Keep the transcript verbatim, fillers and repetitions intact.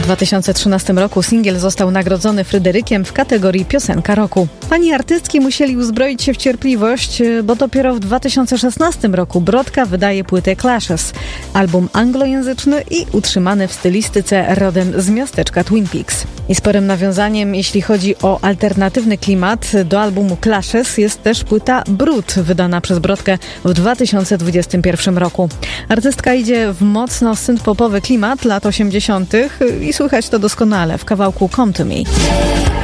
dwa tysiące trzynastym roku singiel został nagrodzony Fryderykiem w kategorii Piosenka Roku. Fani artystki musieli uzbroić się w cierpliwość, bo dopiero w dwa tysiące szesnastym roku Brodka wydaje płytę Clashes, album anglojęzyczny i utrzymany w stylistyce rodem z miasteczka Twin Peaks. I sporym nawiązaniem, jeśli chodzi o alternatywny klimat, do albumu Clashes jest też płyta Brud, wydana przez Brodkę w dwa tysiące dwudziestym pierwszym roku. Artystka idzie w mocno synth-popowy klimat lat osiemdziesiątych i słychać to doskonale w kawałku Come to Me.